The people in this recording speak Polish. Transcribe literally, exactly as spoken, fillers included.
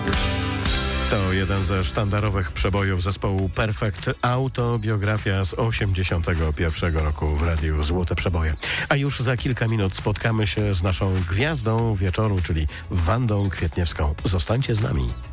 To jeden ze sztandarowych przebojów zespołu Perfect, autobiografia z osiemdziesiątego pierwszego roku w Radiu Złote Przeboje. A już za kilka minut spotkamy się z naszą gwiazdą wieczoru, czyli Wandą Kwietniewską. Zostańcie z nami.